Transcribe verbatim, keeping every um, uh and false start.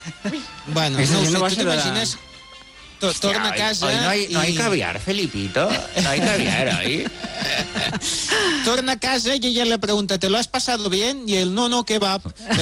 Bueno, Eso no ho ya no sé, va a tu ser la- t'imagines? To- Torna a casa Hoy no hay, no hay i... caviar, Felipito. No hay caviar hoy. Torna a casa y ella le pregunta, ¿te lo has pasado bien? Y él, no, no, ¿qué va?